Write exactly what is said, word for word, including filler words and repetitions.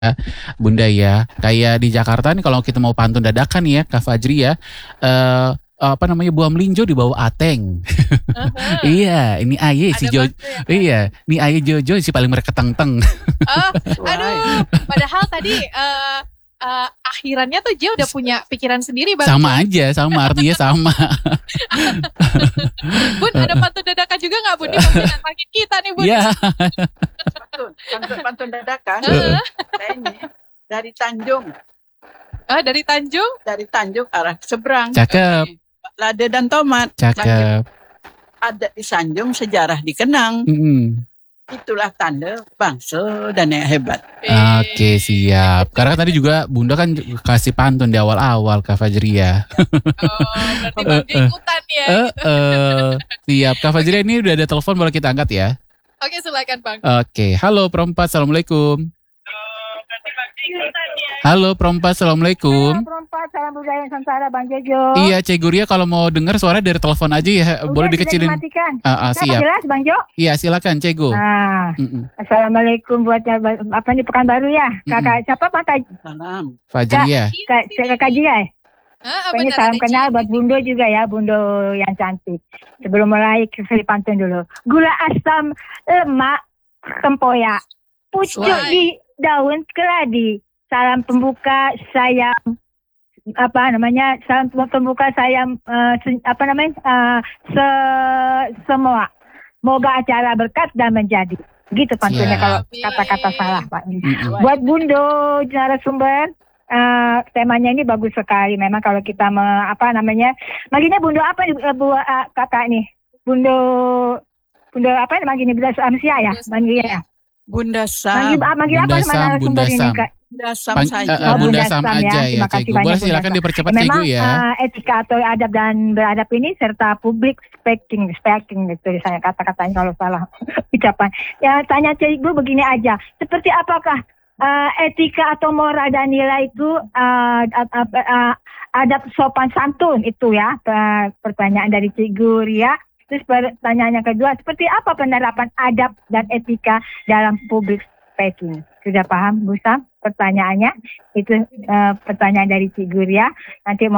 Bunda ya, kayak di Jakarta nih kalau kita mau pantun dadakan ya, Kak Fajri ya, eee, apa namanya, buah melinjo di bawah ateng. Ah hah. Iya, ini aye si Ada Jo pantun ya, Kak? iya, "Ni aye Jojo si paling mereketengteng." Oh, Why? aduh, padahal tadi, eee eee, akhirannya tuh dia udah punya pikiran sendiri, Bang Jo. Sama aja, sama, artinya sama. Bun, ada Heeh. pantun dadakan juga nggak, Bun? Nih pasti nantangin kita nih, Bun. Iya. Pantun, pantun pantun dadakan. Heeh. Saya ini dari Tanjung, Oh, dari Tanjung? dari Tanjung arah seberang. Cakep. Lada dan tomat. Cakep. Ada di Sanjung, sejarah dikenang. Mhm. Itulah tanda bangsa dan yang hebat. Oke, siap. Karena kan tadi juga Bunda kan ju kasih pantun di awal-awal, Kak Fajri ya. Oh, berarti Bang Jo Heeh. ikutan ya, gitu. Heeh. Siap. Kak Fajri Oke. ini udah ada telepon, boleh kita angkat ya? Oke, silakan, Bang. Oke. Halo perempat, assalamualaikum. Halo perempat, Halo assalamualaikum. perempat, salam budaya Nusantara, Bang Jojo. Iya, Cik Guria kalau mau denger suara dari telepon aja ya, Udah, boleh sudah dikecilin. dimatikan. Heeh, Kenapa siap. jelas, Bang Jo? Iya, silakan Cik Gu. Nah, Mhm. assalamualaikum buat ya- apa nih Pekanbaru ya. Kakak siapa Pak? Kak, Salam. Fajri ya. Kak, Kak Jia ya? Heeh, Pokoknya bener, salam ada kenal Ci. buat Bundo juga ya, Bundo yang cantik. Sebelum mulai kasih pantun dulu. Gula asam lemak tempoyak, pucuk Why? di daun keladi. Salam pembuka saya apa namanya? Salam pembuka saya eh, se- apa namanya? eh, se semua. Moga acara berkat dan menjadi. Gitu pantunnya Siap. kalau kata-kata salah, Pak. Mhm. Buat Bundo narasumber, eh, temanya ini bagus sekali. Memang kalau kita me, apa namanya, manggilnya Bundo apa nih, eh, bu, eh, kakak nih? Bundo, Bundo apa manggilnya? Bunda Samsia ya, manggilnya ya. Bunda Manggil, Sam. ah, manggil apa Bunda sama Sam, narasumber Bunda ini, Sam. Kak? Bunda Sam Pan- saja. eh, eh, Oh, Bunda Bunda Sam Sam ya. aja ya, Terima Cik kasih Gu. banyak, Boleh Bunda silakan Sam. dipercepat Cik Gu Memang ya. eh, etika atau adab dan beradab ini serta public speaking, speaking gitu saya kata-katanya kalau salah ucapan. Ya tanya Cikgu begini aja, seperti apakah eh, etika atau moral dan nilai itu eh, ad- ad- eh, adab sopan santun itu ya, pe- pertanyaan dari Cikgu Ria. Terus pertanyaan yang kedua, seperti apa penerapan adab dan etika dalam public speaking? Sudah paham Bu Sam pertanyaannya? Itu eh, pertanyaan dari Cikgu Ria. Nanti mau